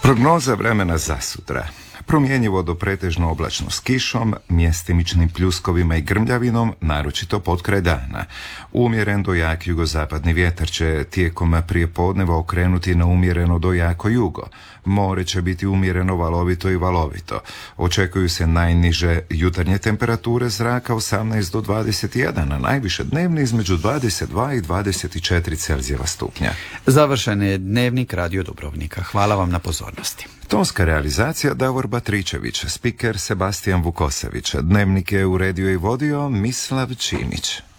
Prognoza vremena za sutra. Promjenjivo do pretežno oblačno s kišom, mjestimičnim pljuskovima i grmljavinom, naročito potkraj dana. Umjeren do jak jugozapadni vjetar će tijekom prijepodneva okrenuti na umjereno do jako jugo. More će biti umjereno valovito i valovito. Očekuju se najniže jutarnje temperature zraka 18 do 21, a najviše dnevni između 22 i 24 Celzijeva stupnja. Završen je dnevnik Radio Dubrovnika. Hvala vam na pozornosti. Tonska realizacija Davor Batričević, spiker Sebastijan Vukosević, dnevnik je uredio i vodio Mislav Čimić.